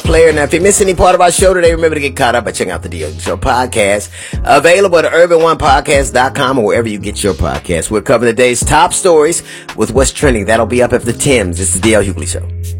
player. Now, if you miss any part of our show today, remember to get caught up by checking out the DL Hughley Show podcast. Available at urban1podcast.com or wherever you get your podcasts. We're covering the day's top stories with what's trending. That'll be up after Tim's. It's the DL Hughley Show.